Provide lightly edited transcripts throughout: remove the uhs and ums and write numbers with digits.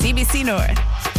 CBC North.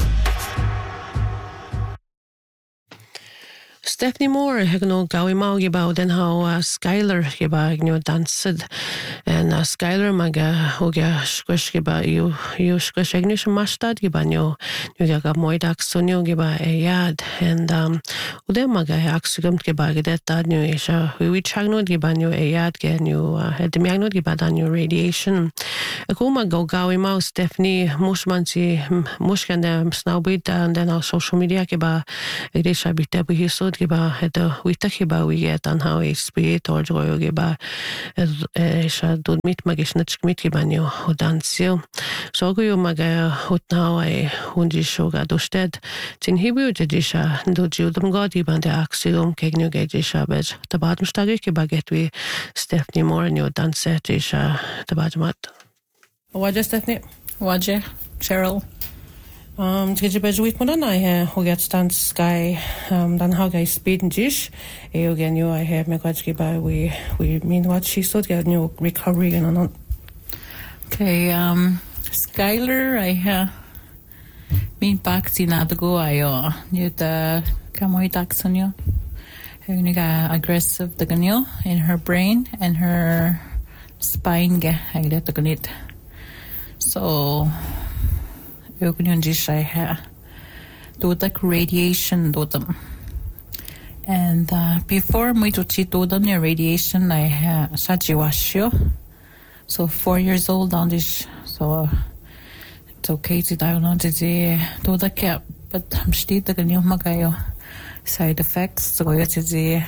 Stephanie Moore hegno gawi mau giba den how Skylar giba gnu dansed and Skylar maga hoga squish giba you squish ignition mastad giba nyu ga moidak sonyo giba yad and ude maga aksugam giba gedetta nyu isha we chagno giba nyu yad ge nyu hedmiagno giba dan nyu radiation akuma go gawi mau Stephanie mushmansi mushkande snowbit and then on social media giba idesha bitte bihisod giba heda witakiba we get on how spirit or joy giba isha dud mit magishnach mit giba nyu hodansil so go you maga hotna ai hundi shoga dosted tin hibu jedisha do judum godi bande axiom kegnu gedisha bej tabadm stage giba get we Stephanie Moore nyu danset isha tabadmat Waja Stephanie Waja Cheryl Tgej bejuit mo na I hoget stand sky dan haga speeden dish e again you I have me gotski by we mean what she so get new recovery and on Okay Skylar I have mean back to na go ayo new the kamoy taxonyo uniga aggressive the ganyo in her brain and her spine ga I get the ganit so eu kunyon jisha ha do the radiation do them and before me to do the radiation I ha sajiwashyo so 4 years old on this so it's okay to down to do the cap but I'm still the ganyo magayo side effects so it's the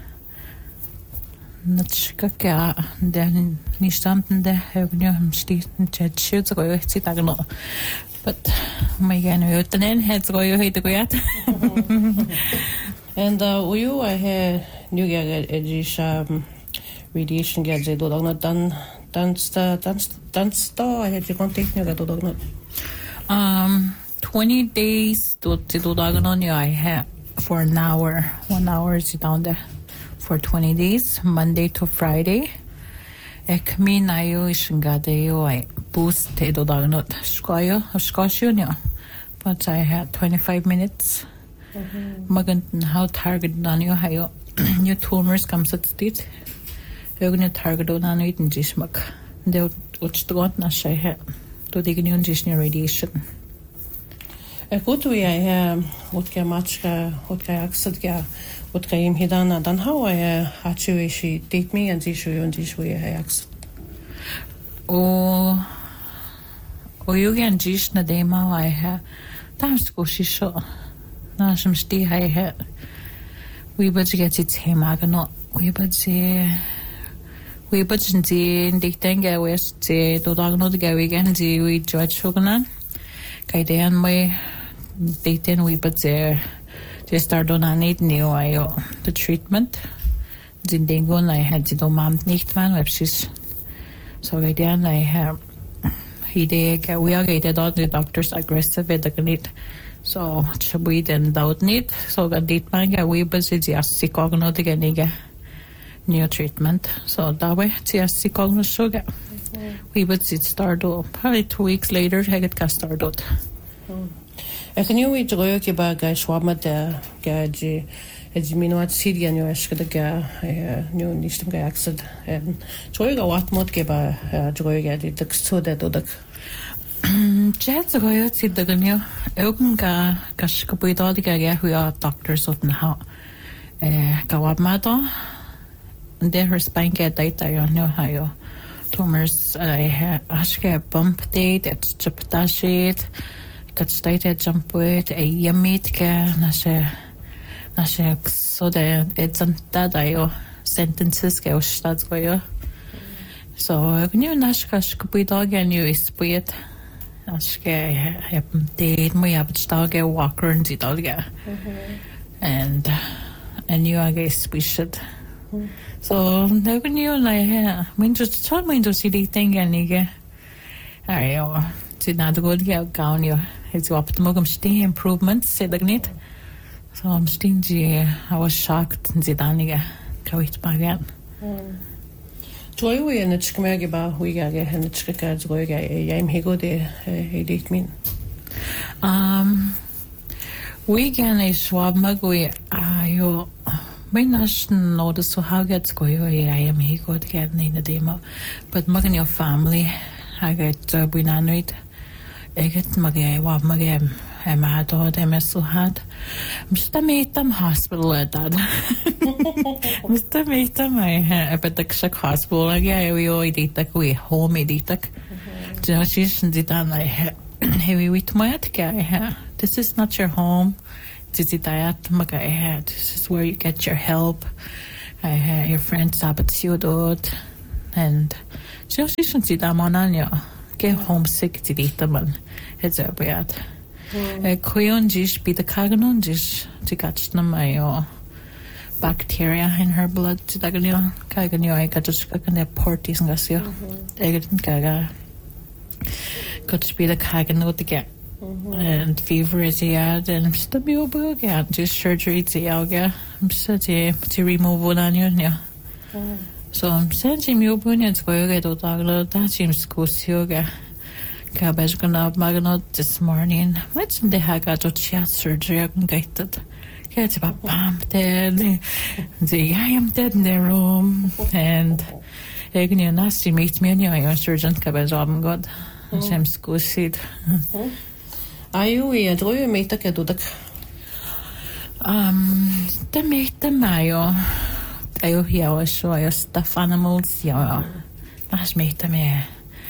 Natschka kya den nishtamten de hevnyo hamstiten chatshut so go it's tagno but my gan utenen heads go you hate go yet and you I had new edisha radiation get do not done dance I had to contact you do not 20 days to do dagno I had for an hour 1 hour is down there for 20 days Monday to Friday ekmi nayo ishingadeyo I boost te do dagnot skosyo but I had 25 minutes magan how target nanyo hayo new tumors comes at state egni target do nano itin jishmak de utstgot na shay to dignion jishni radiation Goed we I what ka matchka what ka aksad ga what ka im hidana dan how I had you she date me and issue and issue I ax o you gan jish na dema I ha tams go shisho na shmsti I ha we budget get it hemagano we budget the dictenga west do dagno ga we gan we judge hoganan kaidan my daten we but there just start on an new the treatment den dengon I had the mom nicht man websis so again I have we are gated out the doctors aggressive with the need so we then doubt need so that date man we but just sick ogno the ganiga new treatment so that way just sick ogno sugar we but it start probably 2 weeks later I get started Can you eat royo ki ba ga shwama da ga ji mino at Syria nyo eske da ga nyo nistum ga aksad royo ga wat mod ki ba royo ga di dak so da do dak Jet royo ti da ganyo eugen ga shkabuida di ga hu doctors ot na ha ga wat ma do and then her spine get data yo hayo tumors ashke bump date it's chaptashit got started jump with a yamit ka nashe so the it's on that ayo sentences ke ostad goyo so gnu nashka shkubuida gan you is puit ashke date mo yabstag walker and zidalga and you I guess we should so when you like when just tell me to see the thing and you ayo to not go get down you it's up to mogum stay improvements said the so I'm stingy I was shocked and zidaniga kawit bagan Joy we and it's come ba we ga hen it's ka joy ga yam higo de date mean We can a swab magui ayo. My nation notice how gets go I am he go to get in the demo. But making your family I get we nanuit. I get magay wab magam. I'm a dog, I'm so hard. Mr. Matam hospital at that. Mr. Matam, I have a Dixak hospital. I we all eat like we home eat like. She's did I heavy with my guy. This is not your home. This is diet magay. This is where you get your help. I have your friend Sabbath you do and so she shouldn't see them on you. Get homesick to eat them and it's a bad. Kuyon jish be the kaganon jish to catch them my bacteria in her blood to daganyo kaganyo I got just kagan the porties and gasio. I get kaga got to be the kagano to get and fever is yad and I'm still be over again just surgery to yaga. I'm such to remove one on you. So I'm sending you bunyan go get to daglo that seems yoga. Cabbage gonna magnot this morning. What's the heck I got chat surgery? I'm gated. Get about bam dead. I am dead in the room. And you nasty meet me and your surgeon cabbage I'm good. I'm school seed. Are you a draw you make a dudak? The make the mayo. I show you stuff animals. Yeah, that's made the me.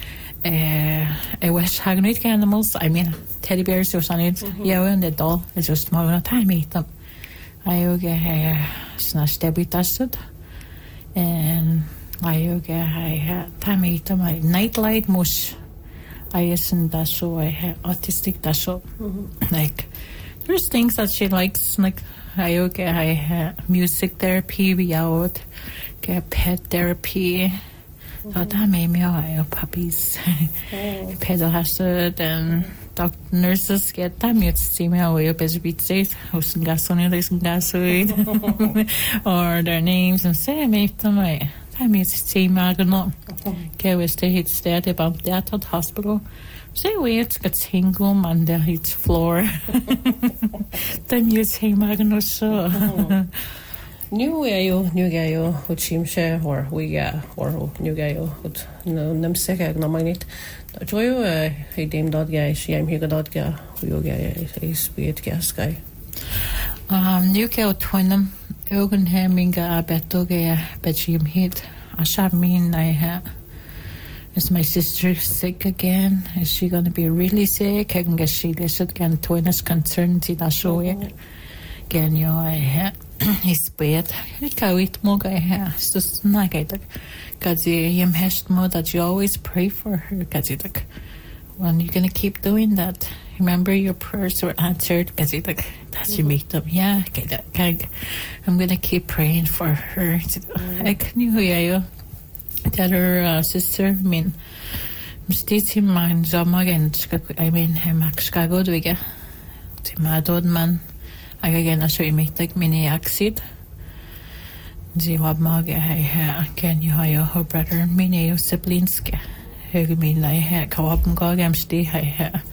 I wish Hagnite animals, I mean teddy bears or something. Yeah, and the doll is just small time eat them. I get snash Debbie tested and I get time eat them. I nightlight mush. I isn't that show. I have autistic that show. Like there's things that she likes like I have music therapy we out, get pet therapy. So that made me puppies. Pedal hazard and doctor nurses get time you see me how you busy beat safe, who's in gasoline, or their names and say, make them my time you see Magno. Okay, we stay about that at hospital. Say, wait, get single and it's floor. Then you say Magno, so. New gayo, which seems or we or new gayo, but no, Nemsek, no minute. Joy, a dame dot guy, she am here dot guy, you guy, a spirit gas guy. New gayo twinum, Ogan Hemminga, Betoga, Betchim hit. I shall mean I have. Is my sister sick again? Is she going to be really sick? I can get she should get twin is concerned, see that show it. Again, you I have. He's bad. I can't wait more. It's just not like because you have more that you always pray for her. Because like, when you're gonna keep doing that, remember your prayers were answered. Because like, that's you make them. Yeah, I'm gonna keep praying for her. I can you tell her sister. I mean, I'm still in Zomag I mean, I'm Chicago. Do we get to my dad man? I again, I show you make like mini acid. The wabmag, I can you hire her brother, mini siblings. I mean, I had Kawabmgog, I'm stay, I had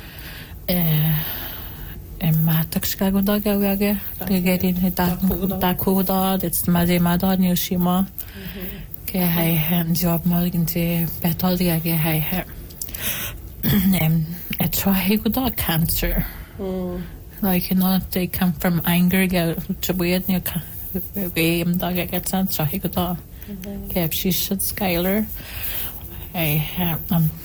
a matak Chicago dog. I get in that cool dog, it's Madad, New Shima. Okay, I had job mug into Betoldi, I had a trihygo dog cancer. Like, they come from anger, get to weird, you game dog gets on, so he could all keep she should Skylar. I have,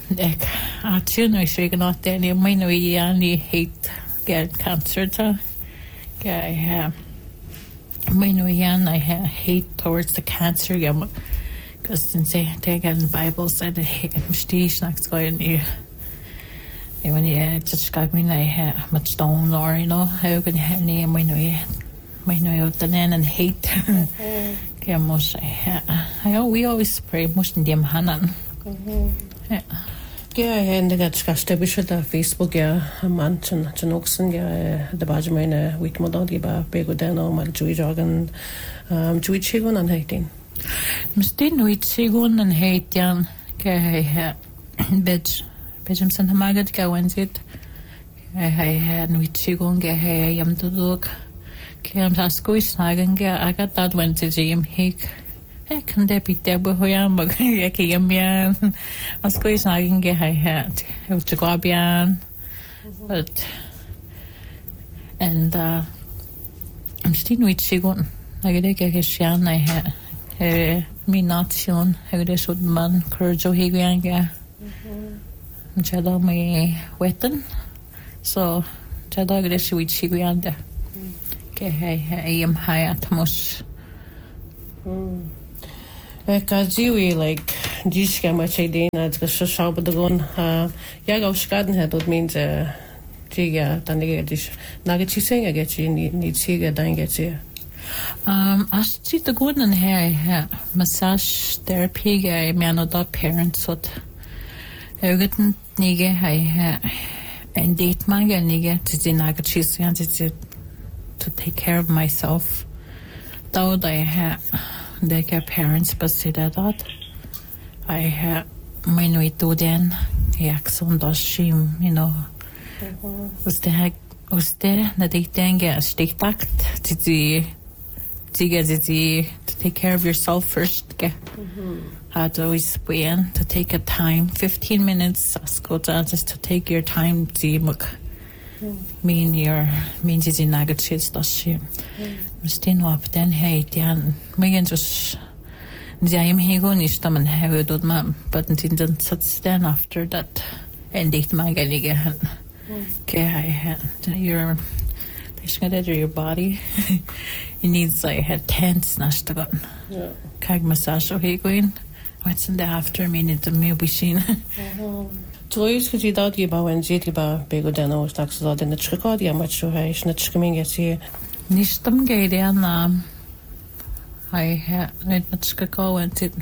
I sure not any minority only hate get cancer to. I have minority I have hate towards the cancer, because since they get in Bible said, hey, I'm still not going to. When you just got me, I had much stone or how can you name my new the name and hate. We always pray most in them Hanan. Yeah, and they got established at Facebook, a month and Oxen, the Bajamina, with Mododiba, Begodano, Magjuijogan, Juichigon and hating. Mstin with Sigun and Haitian, Bedge. Bejamson Hamagat go and it. I we chigon ge hey yam to look. Kim sa squish nagan ge I got that went to gym hik. Hey, can there be there boyan but yaki yam yan. A squish nagan ge hey hat. To go bian. But and I'm still with chigon. I get a shan I had me not shown. I would should man courage of Higuanga. Chado me wetten. So Chado get a with Shiguanda. Okay, I am high at most. Kaziwi like Jishka Machadin at the shop of the gun. Yago Skadenhead would mean Jiga, Tanigadish. Nagachi saying I get you need Siga, then gets here. As to the good and hair massage therapy guy man or dog parents what I wouldn't nigga I and date my nigga to the nagachi wanted to take care of myself. Though I had their parents but said that I had my way to then the accent does shame, you know. Was there that they then get a stick tact to the to take care of yourself first. I'd always plan to take a time, 15 minutes, just to take your time to mean it's in nagachis doshi. Mustin up then hey Dan Megan just I'm higo nishtam and have it ma'am, but didn't sit then after that and date my galigahan. Okay, I had your your body. It needs like had tense nashtagon. Yeah. Kag massage okay going. What's in the after minute the meal machine? Toys could you doubt you about when Ziti about Bego Dano stacks out in the Chicago, much to her, not coming at here. Nishtam Gadian I had not Chicago went it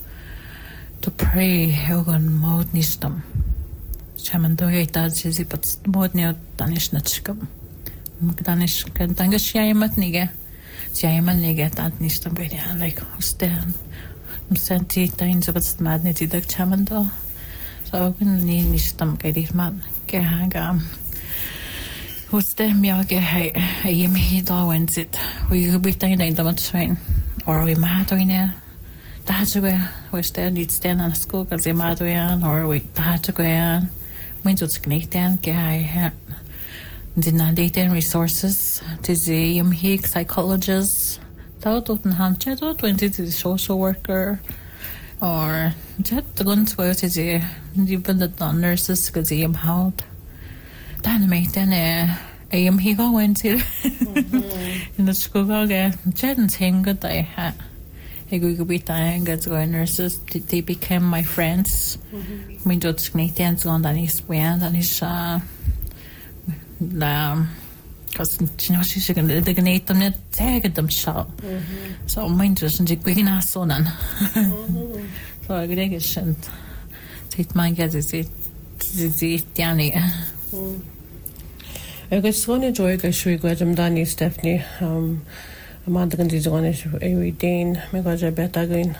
to pray Hogan mode Nishtam. Shaman do it as easy, but more near Danish Natchicum. Danish can tangish Yamat nigga. Yaman nigga that Nishtam Bedia like who's there. Senti times of its madness, the chamando. So I can need Nishtam Gadi man. Gahagam. Who's there? Miage, I am he da went it. We could be tiny the much train. Or we mad that's where we're standing on a school because they mad or we had to go on. When it's connected, I the non-dating resources to the MHIC psychologists. That don't have chat when it's the social worker or chat the guns where it's the even the nurses because they am out. Then make then a MHIC went to in the school again. Chat and saying good I had. I could be dying as nurses. They became my friends. We don't make dance on that is when and is because you know she's going to designate them net take them shop. So mine doesn't quick in us on. So I get take my guess is it Danny. I guess one enjoy I should go to Danny Stephanie. Amanda can do one issue every day. Maybe I better going.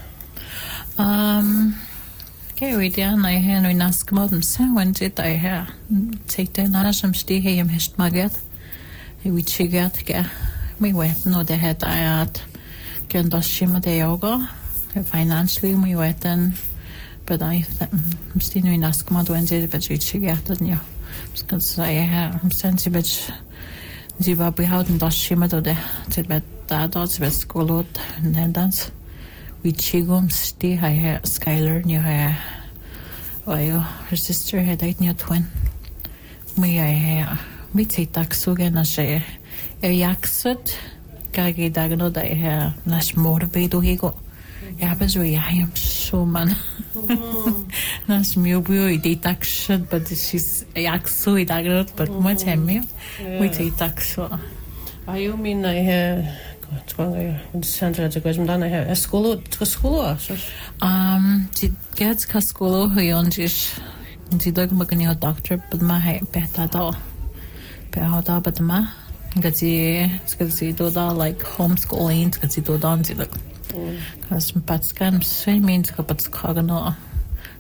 Okay, we done. I had we ask about them. So when did I have take the knowledge and stay here? Hist maget. We chigat get. We went. No, they had I had. Can do shima de yoga. Financially, we went then. But I still we ask about when did but we chigat and yeah. Because I have sensible. Die war behouden das schimmer do de bet da dort bet skolot nendans we chigum sti ha Skylar new ha her sister had a new twin me I me take taxu gena she jaksut gagi dagno da ha nas motivate higo ja bez we I am so man nas miubu I taxu but she's jaksu I dagno but much hemmi we take taxu I mean I have center to go down I have a school to school she gets ka school who yonjish she dog magani doctor but my beta do behoda but ma gazi do da like homeschooling gazi do dan zi because Patskan same means ka Patskagano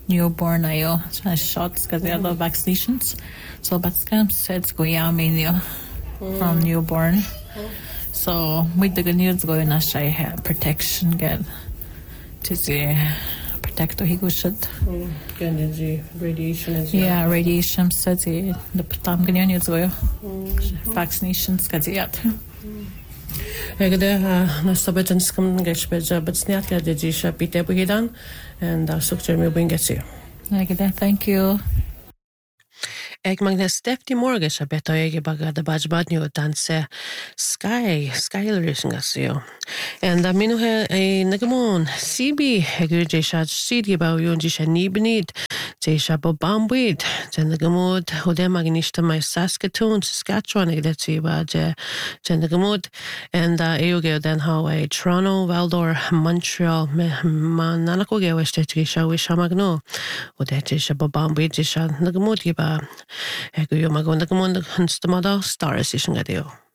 newborn ayo shots because they have vaccinations. So that's kind of said go from newborn. So with the news going to say protection get to see protect he go should. Radiation. Yeah, radiation says the tam ganyan news go vaccinations because yet. Egde na sabetan skam geshbeja but sniat ga dejisha pite bugidan and sukter me bingesi. Egde thank you. Eg magna stefti morgas a beto ege baga da bajbadnyo danse Skyler isngasio. And minu he nagamon CB egur jesha sidi ba yon jesha nibnid jesha bobambwid jen nagamod hode magnishta my Saskatchewan egdetsi ba jen nagamod and euge den how Toronto Valdor Montreal mananako ge weste jesha wisha magno hode jesha bobambwid jesha nagamod giba Ego yo magonda kamonda kunstamada stars ishingadeo.